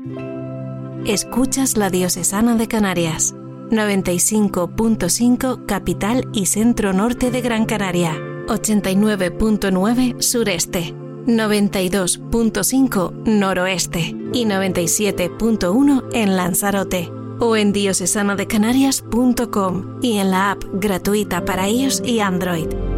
Escuchas la Diocesana de Canarias, 95.5 capital y centro norte de Gran Canaria, 89.9 sureste, 92.5 noroeste y 97.1 en Lanzarote, o en diocesanadecanarias.com y en la app gratuita para iOS y Android.